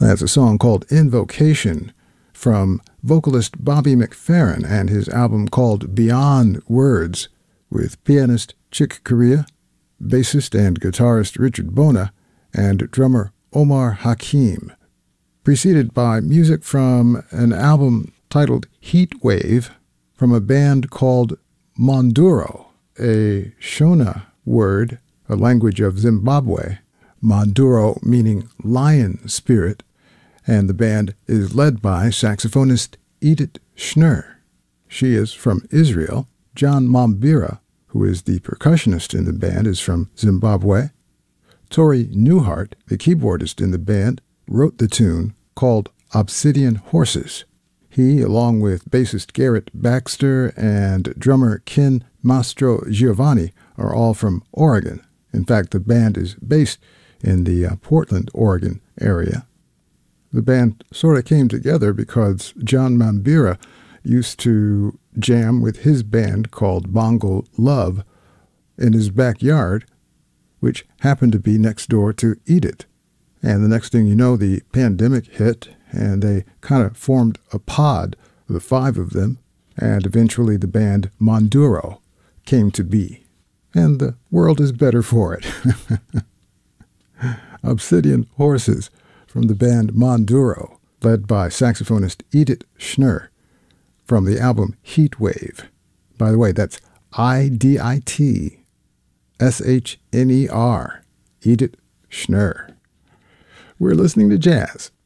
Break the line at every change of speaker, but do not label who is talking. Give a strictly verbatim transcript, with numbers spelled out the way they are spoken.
That's a song called Invocation from vocalist Bobby McFerrin and his album called Beyond Words, with pianist Chick Corea, bassist and guitarist Richard Bona, and drummer Omar Hakim. Preceded by music from an album titled Heat Wave from a band called Monduro, a Shona word, a language of Zimbabwe, Monduro meaning lion spirit, and the band is led by saxophonist Edith Schnurr. She is from Israel. John Mambira, who is the percussionist in the band, is from Zimbabwe. Tori Newhart, the keyboardist in the band, wrote the tune called Obsidian Horses. He, along with bassist Garrett Baxter and drummer Ken Mastro Giovanni, are all from Oregon. In fact, the band is based in the uh, Portland, Oregon area. The band sort of came together because John Mambira used to jam with his band called Bongo Love in his backyard, which happened to be next door to Edith. And the next thing you know, the pandemic hit, and they kind of formed a pod, the five of them, and eventually the band Monduro came to be. And the world is better for it. Obsidian Horses from the band Monduro, led by saxophonist Edith Schnurr, from the album Heat Wave. By the way, that's I D I T S H N E R, Edith Schnurr. We're listening to jazz